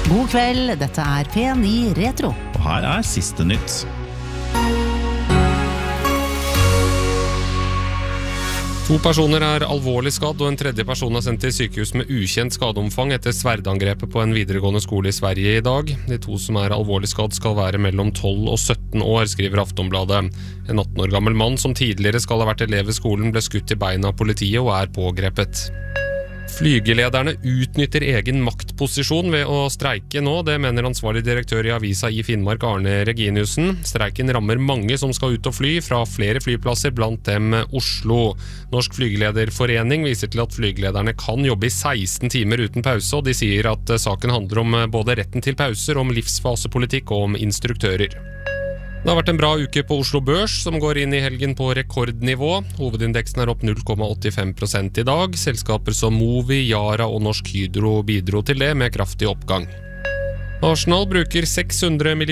God kveld, dette P9 Retro. Og her siste nytt. To personer alvorlig skadd, og en tredje person sendt til sykehus med ukjent skadeomfang etter sverdangrepet på en videregående skole i Sverige i dag. De to som alvorlig skadd skal være mellom 12 og 17 år, skriver Aftonbladet. En 18 år gammel mann som tidligere skal ha vært elev i skolen ble skutt i beina av politiet og pågrepet. Flygelederne utnytter egen maktposisjon ved å streike nå, det mener ansvarlig direktør i avisa i Finnmark Arne Reginiussen. Streiken rammer mange som skal ut og fly fra flere flyplasser, blant dem Oslo. Norsk flygelederforening viser til at flygelederne kan jobbe i 16 timer uten pause, og de sier at saken handler om både retten til pauser, om livsfasepolitikk og om instruktører. Det har vært en bra uke på Oslo Børs, som går inn i helgen på rekordnivå. Hovedindeksen opp 0,85% i dag. Selskaper som Movi, Yara og Norsk Hydro bidro til det med kraftig oppgang. Arsenal bruker 600